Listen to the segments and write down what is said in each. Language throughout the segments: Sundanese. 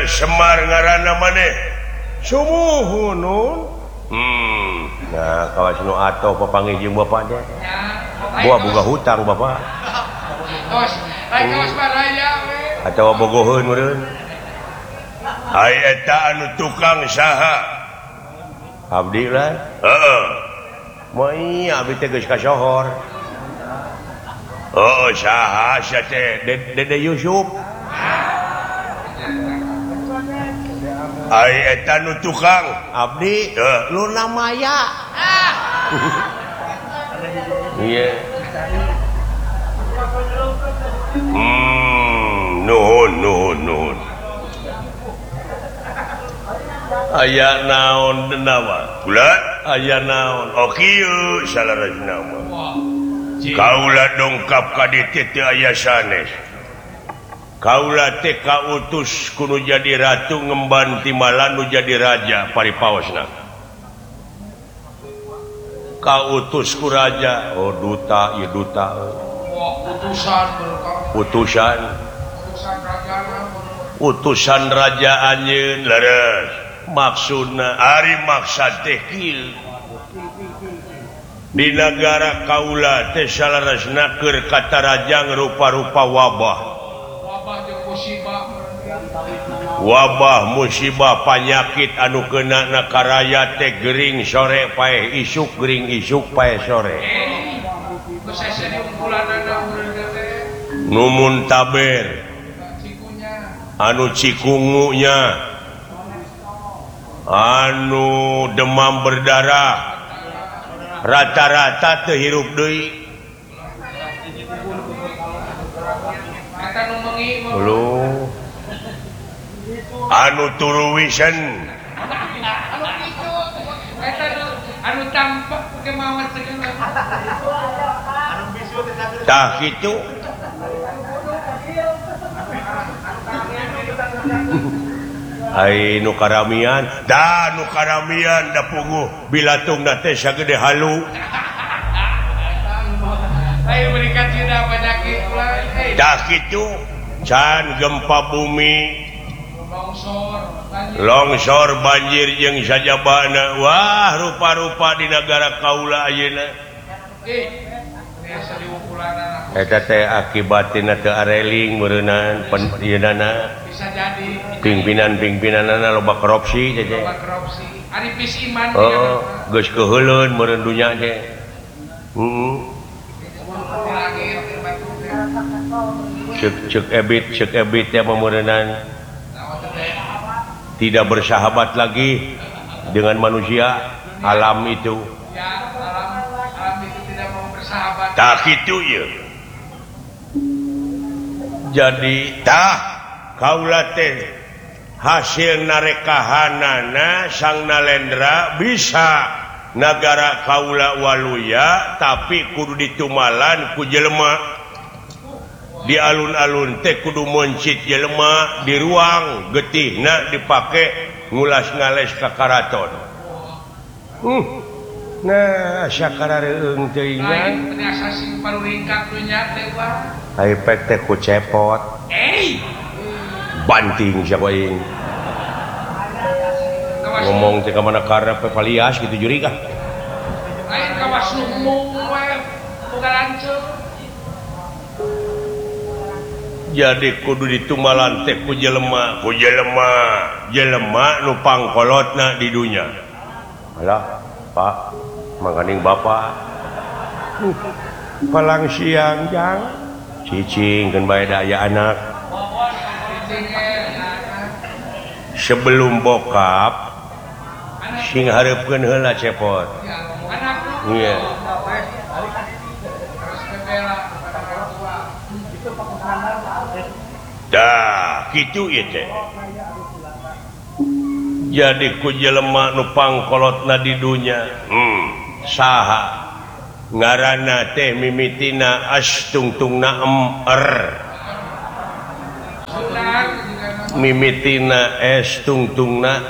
Semar ngaranna maneh sumuhun nun. Nah kawas nu atau papanggih jeung bapak teh buah boga hutang bapak kaos baraya we atawa bogoheun meureun ai eta anu tukang saha abdi lah heeh moal iya abdi teh geus kasohor saha sia teh Dede Yusuf ai eta nu tukang Abdi Luna Maya. Iya. Nuhun. Aya naon denawa? Bulan aya naon? Oh kieu salarasna mah. Kaula dongkap ka dieu teh aya sanes. Kaula teh kautus kudu jadi ratu ngemban timbalan nu jadi raja paripaosna. Kautus ku raja, duta, ieu duta. Utusan raja anjeun leres. Maksudna ari maksad teh kieu. Di negara kaula teh salarasna keur kata raja rupa-rupa wabah musibah panyakit anu kena nakaraya teh gering sore paeh isuk gering isuk paeh sore numun taber anu cikungunya anu demam berdarah rata-rata teu hirup deui anu turu wisen anu tampak kemawar segala tah kitu ai nu karamian da punguh bilatungna teh sagede halu ayo berikan cina penyakit ulah tah kitu can gempa bumi longsor banjir jeung sajabana wah rupa-rupa di negara kaula ayeuna eta teh akibatina teu areling meureunana penyeunana bisa jadi pimpinan-pimpinanana loba korupsi teh ari pis iman geus keuheuleun meureun dunya teh cek ebit teh pemeureunana tidak bersahabat lagi dengan manusia alam itu tidak mau bersahabat tak itu ya jadi tah kaula teh hasil narekahanana sang nalendra bisa negara kaula waluya tapi kudu ditumalan ku jelema di alun-alun teh kudu mencit jelema di ruang getihna dipake ngulas ngales ka karaton nah sakarareung teuing lain asa sing paru ringkak dunya teh wah ai pek teh ku cepot banting siapa aing ngomong teh ka mana karep palias kitu juri kah lain kawas lumung we boga lanceuk jadi kudu ditumalan teh ku jelema nu pangkolotna di dunya alah pak mangkaning bapak palang siang jang cicing bae da aya anak sebelum bokap sing hareupkeun heula cepot iya dah kitu ieu teh jadi ku jelema nu pangkolotna di dunya saha ngaranna teh mimitina astungtungna mimitina estungtungna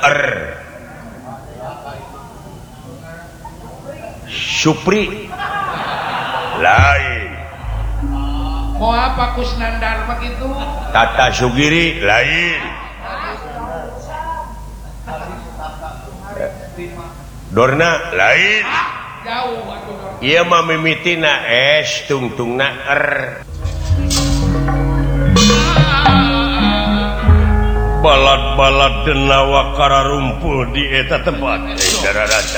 Supri lain mau apa Kusnandar begitu Tata Sugiri lain Dorna lain Jauh atuh Dor. ieu mah mimitina es tungtungna balad-balad denawa kararumpul di eta tempat. Dararata